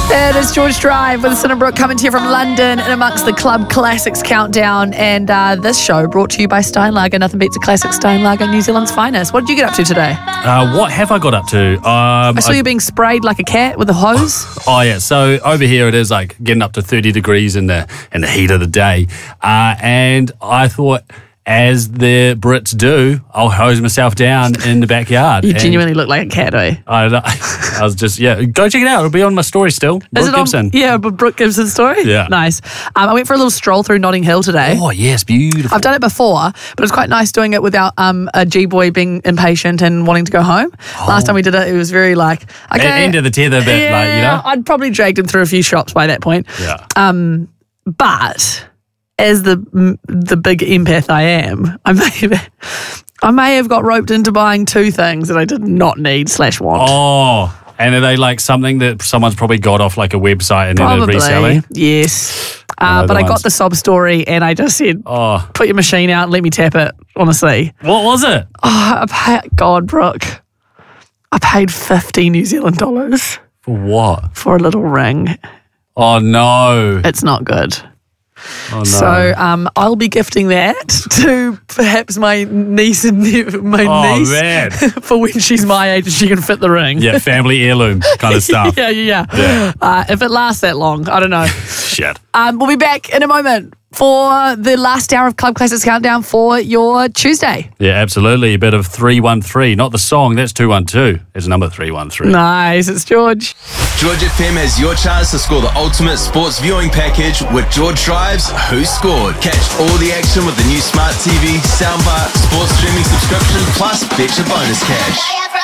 It is George Drive with Cinnabrook coming to you from London and amongst the Club Classics Countdown. And this show brought to you by Steinlager. Nothing beats a classic Steinlager, New Zealand's finest. What did you get up to today? What have I got up to? I saw you being sprayed like a cat with a hose. Oh yeah, so over here it is like getting up to 30 degrees in the heat of the day. And I thought, as the Brits do, I'll hose myself down in the backyard. You genuinely look like a cat, eh? I was just, go check it out. It'll be on my story still. Brooke Gibson. Brooke Gibson's story? Yeah. Nice. I went for a little stroll through Notting Hill today. Oh, yes, beautiful. I've done it before, but it's quite nice doing it without a G-boy being impatient and wanting to go home. Last time we did it was very like, okay. End of the tether bit, yeah, I'd probably dragged him through a few shops by that point. Yeah. But as the big empath I am, I may have got roped into buying two things that I did not need / want. Oh, and are they like something that someone's probably got off like a website and then they're reselling? Yes. But I got the sob story and I just said, put your machine out and let me tap it, honestly. What was it? God, Brooke. I paid 50 New Zealand dollars. For what? For a little ring. Oh, no. It's not good. Oh, no. So I'll be gifting that to perhaps my niece and niece man. for when she's my age and she can fit the ring. Yeah, family heirloom kind of stuff. Yeah. If it lasts that long, I don't know. Shit. We'll be back in a moment for the last hour of Club Classics Countdown for your Tuesday. Yeah, absolutely. A bit of 313. Not the song, that's 212. It's number 313. Nice, it's George. George FM has your chance to score the ultimate sports viewing package with George Drive's Who Scored. Catch all the action with the new Smart TV, soundbar, sports streaming subscription, plus Betcha bonus cash.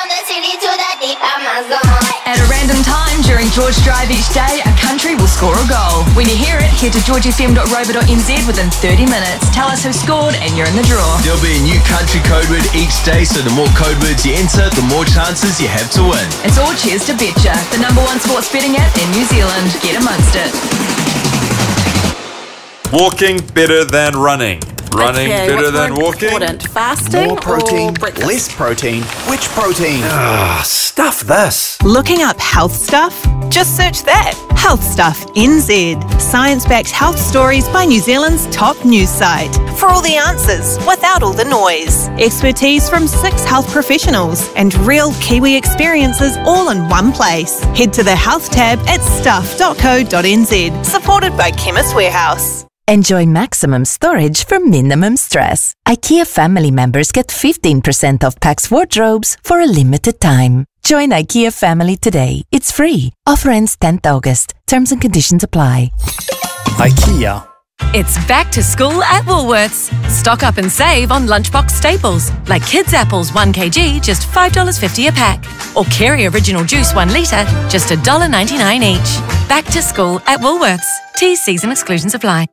At a random time during George Drive each day, a country will score a goal. When you hear it, head to georgefm.rover.nz within 30 minutes. Tell us who scored and you're in the draw. There'll be a new country code word each day, so the more code words you enter, the more chances you have to win. It's all cheers to Betcha, the #1 sports betting app in New Zealand. Get amongst it. Walking better than running. Running better than walking. Fasting more protein, or breakfast? less protein. Which protein? Stuff this. Looking up health stuff? Just search that. Health Stuff NZ. Science-backed health stories by New Zealand's top news site. For all the answers, without all the noise. Expertise from 6 health professionals and real Kiwi experiences all in one place. Head to the health tab at stuff.co.nz. Supported by Chemist Warehouse. Enjoy maximum storage for minimum stress. IKEA family members get 15% off Pax wardrobes for a limited time. Join IKEA family today. It's free. Offer ends 10th August. Terms and conditions apply. IKEA. It's back to school at Woolworths. Stock up and save on lunchbox staples like kids' apples 1 kg, just $5.50 a pack. Or Kerry Original Juice 1 litre, just $1.99 each. Back to school at Woolworths. T's, C's and exclusions apply.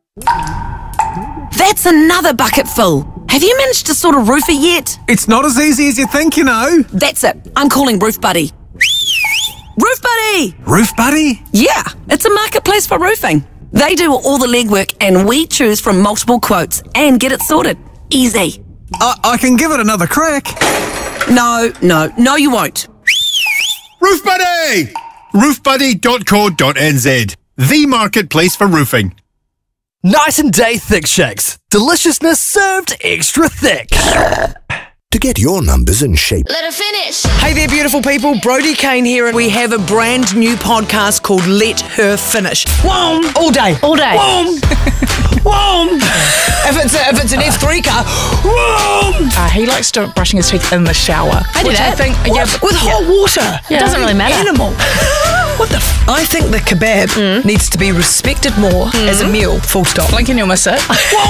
That's another bucket full. Have you managed to sort a roofer yet? It's not as easy as you think, you know. That's it. I'm calling Roof Buddy. Roof Buddy! Roof Buddy? Yeah, it's a marketplace for roofing. They do all the legwork and we choose from multiple quotes and get it sorted. Easy. I can give it another crack. No, you won't. Roof Buddy! roofbuddy.co.nz. The marketplace for roofing. Night and day thick shakes. Deliciousness served extra thick. To get your numbers in shape. Let it finish. Hey there, beautiful people. Brody Kane here, and we have a brand new podcast called Let Her Finish. Whoom! All day. Whoom! Whoom! If it's an F3 car, whoom! He likes brushing his teeth in the shower. I do that. With hot water. Yeah. It doesn't really matter. Animal. What the I think the kebab needs to be respected more as a meal. Full stop. Blink and you'll miss it.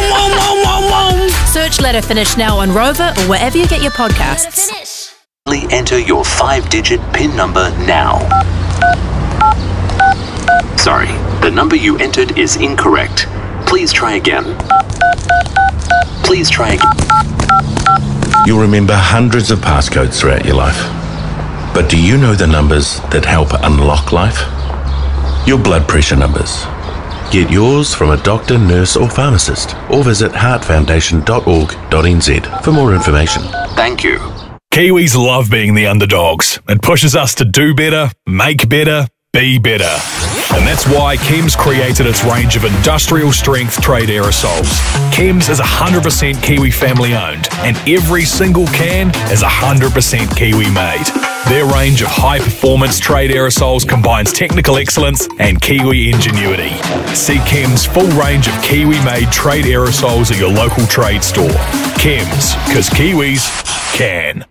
Search Let Her Finish now on Rover or wherever you get your podcasts. Enter your 5-digit PIN number now. Sorry, the number you entered is incorrect. Please try again. Please try again. You'll remember hundreds of passcodes throughout your life. But do you know the numbers that help unlock life? Your blood pressure numbers. Get yours from a doctor, nurse or pharmacist, or visit heartfoundation.org.nz for more information. Thank you. Kiwis love being the underdogs. It pushes us to do better, make better, be better. And that's why Chems created its range of industrial strength trade aerosols. Chems is 100% Kiwi family owned, and every single can is 100% Kiwi made. Their range of high performance trade aerosols combines technical excellence and Kiwi ingenuity. See Chems' full range of Kiwi made trade aerosols at your local trade store. Chems, because Kiwis can.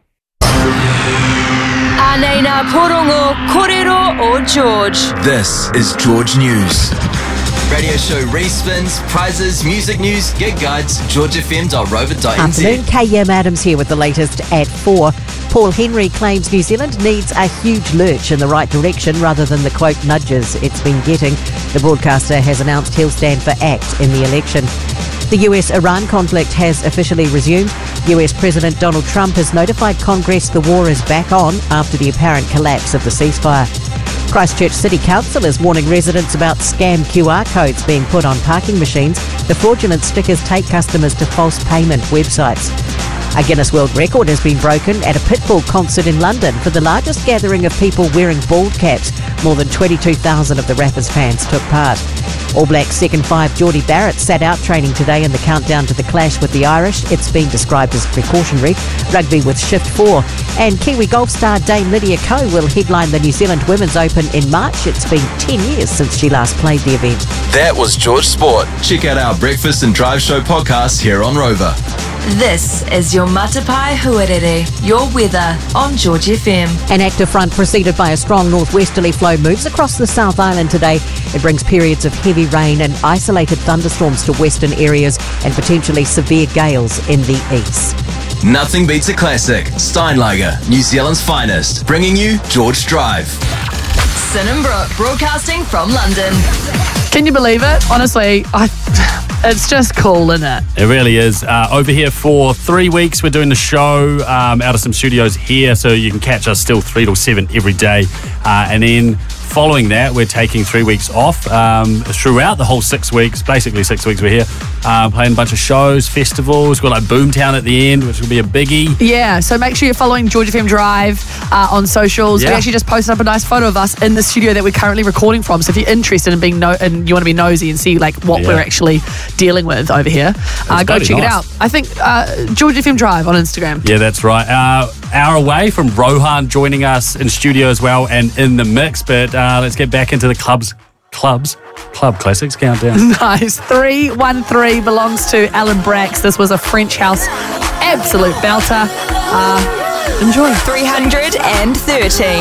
Anena Porongo Korero o George. This is George News. Radio show respins, prizes, music news, gig guides, georgefm.rover.nz. Afternoon, KM Adams here with the latest at 4. Paul Henry claims New Zealand needs a huge lurch in the right direction rather than the, quote, nudges it's been getting. The broadcaster has announced he'll stand for ACT in the election. The US-Iran conflict has officially resumed. US President Donald Trump has notified Congress the war is back on after the apparent collapse of the ceasefire. Christchurch City Council is warning residents about scam QR codes being put on parking machines. The fraudulent stickers take customers to false payment websites. A Guinness World Record has been broken at a Pitbull concert in London for the largest gathering of people wearing bald caps. More than 22,000 of the rapper's fans took part. All Blacks second five Geordie Barrett sat out training today in the countdown to the clash with the Irish. It's been described as precautionary. Rugby with shift 4. And Kiwi golf star Dame Lydia Ko will headline the New Zealand Women's Open in March. It's been 10 years since she last played the event. That was George Sport. Check out our Breakfast and Drive Show podcast here on Rover. This is your Matapai Huarere, your weather on George FM. An active front preceded by a strong northwesterly flow moves across the South Island today. It brings periods of heavy rain and isolated thunderstorms to western areas and potentially severe gales in the east. Nothing beats a classic. Steinlager, New Zealand's finest, bringing you George Drive. Sin and Brooke, broadcasting from London. Can you believe it? Honestly, it's just cool, isn't it? It really is. Over here for 3 weeks, we're doing the show out of some studios here, so you can catch us still 3 to 7 every day. And then following that, we're taking 3 weeks off throughout the whole 6 weeks. Basically 6 weeks we're here, playing a bunch of shows, festivals. We've got like Boomtown at the end, which will be a biggie. Yeah, so make sure you're following George FM Drive on socials. Yeah. We actually just posted up a nice photo of us in the studio that we're currently recording from. So if you're interested in being and you want to be nosy and see like what we're actually dealing with over here, go check it out. I think George FM Drive on Instagram. Yeah, that's right. Hour away from Rohan joining us in studio as well and in the mix. But let's get back into the Club Classics Countdown. Nice. 313 belongs to Alan Brax. This was a French house absolute belter. Enjoy. 313.